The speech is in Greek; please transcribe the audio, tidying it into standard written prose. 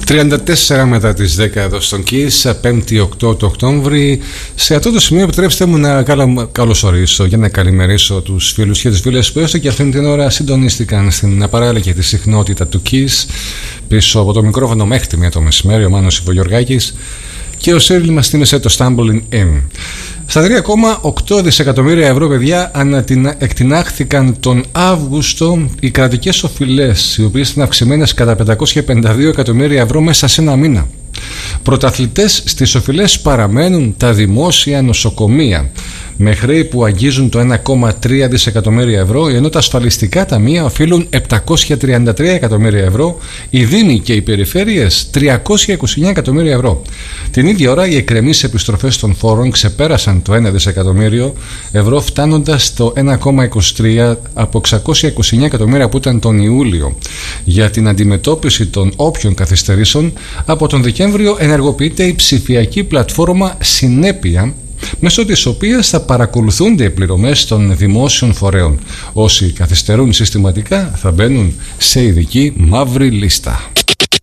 34 μετά τις 10 εδώ στον Kiss, 5η 8 του Οκτώβρη. Σε αυτό το σημείο επιτρέψτε μου να καλωσορίσω και να καλημερίσω τους φίλους και τις φίλες που έστω και αυτήν την ώρα συντονίστηκαν στην απαράλληλη τη συχνότητα του Kiss. Πίσω από το μικρόφωνο μέχρι τη 1 το μεσημέρι ο Μάνος Υπογεωργάκης και ο Σέριλ μας θύμισε το Stumbling In. Στα 3,8 δισεκατομμύρια ευρώ, παιδιά, εκτινάχθηκαν τον Αύγουστο οι κρατικές οφειλές, οι οποίες ήταν αυξημένες κατά 552 εκατομμύρια ευρώ μέσα σε ένα μήνα. Πρωταθλητές στις οφειλές παραμένουν τα δημόσια νοσοκομεία, με χρέη που αγγίζουν το 1,3 δισεκατομμύρια ευρώ, ενώ τα ασφαλιστικά ταμεία οφείλουν 733 εκατομμύρια ευρώ, οι δήμοι και οι περιφέρειες 329 εκατομμύρια ευρώ. Την ίδια ώρα οι εκκρεμείς επιστροφές των φόρων ξεπέρασαν το 1 δισεκατομμύριο ευρώ, φτάνοντας στο 1,23 από 629 εκατομμύρια που ήταν τον Ιούλιο. Για την αντιμετώπιση των όποιων καθυστερήσεων, από τον Δεκέμβριο ενεργοποιείται η ψηφιακή πλατφόρμα Συνέπεια, μέσω της οποίας θα παρακολουθούνται οι πληρωμές των δημόσιων φορέων. Όσοι καθυστερούν συστηματικά θα μπαίνουν σε ειδική μαύρη λίστα.